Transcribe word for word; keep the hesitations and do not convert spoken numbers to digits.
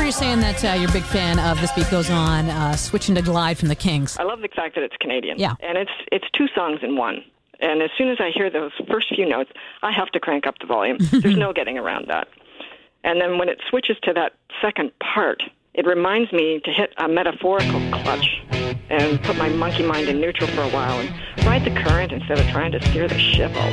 you're saying that uh, you're a big fan of This Beat Goes On, uh, switching to Glide from the Kings. I love the fact that it's Canadian. Yeah. And it's it's two songs in one. And as soon as I hear those first few notes, I have to crank up the volume. There's no getting around that. And then when it switches to that second part, it reminds me to hit a metaphorical clutch and put my monkey mind in neutral for a while and ride the current instead of trying to steer the ship all